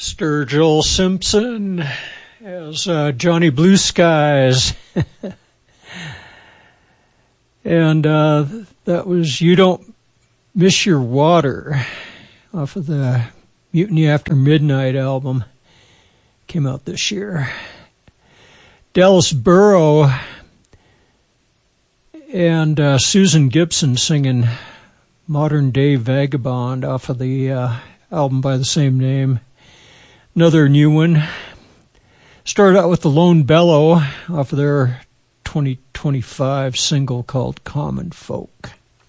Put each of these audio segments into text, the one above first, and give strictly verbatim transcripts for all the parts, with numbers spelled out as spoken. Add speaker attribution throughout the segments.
Speaker 1: Sturgill Simpson as uh, Johnny Blue Skies. And uh, that was You Don't Miss Your Water off of the Mutiny After Midnight album. Came out this year. Dallas Burrow and uh, Susan Gibson singing Modern Day Vagabond off of the uh, album by the same name. Another new one. Started out with the Lone Bellow off of their twenty twenty-five single called Common Folk.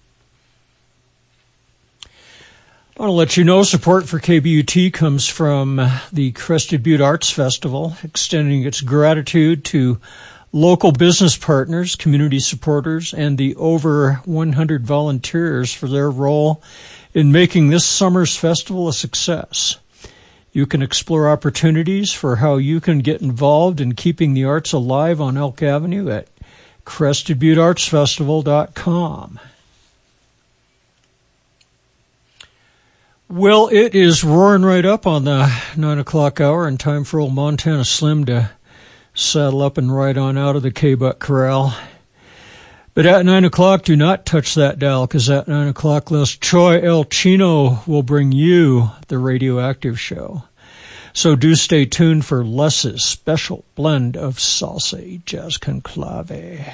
Speaker 1: I want to let you know support for K B U T comes from the Crested Butte Arts Festival, extending its gratitude to local business partners, community supporters, and the over one hundred volunteers for their role in making this summer's festival a success. You can explore opportunities for how you can get involved in keeping the arts alive on Elk Avenue at crested butte arts festival dot com. Well, it is roaring right up on the nine o'clock hour and time for old Montana Slim to saddle up and ride on out of the K-Buck Corral. But at nine o'clock, do not touch that dial, because at nine o'clock, Les Choi El Chino will bring you the Radioactive Show. So do stay tuned for Les's special blend of salsa jazz conclave.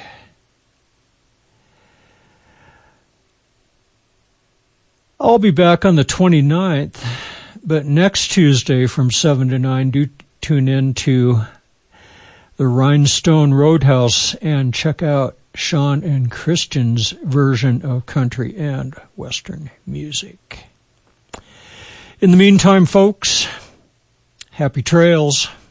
Speaker 1: I'll be back on the twenty-ninth, but next Tuesday from seven to nine, do tune in to the Rhinestone Roadhouse and check out Sean and Christian's version of country and western music. In the meantime, folks, happy trails.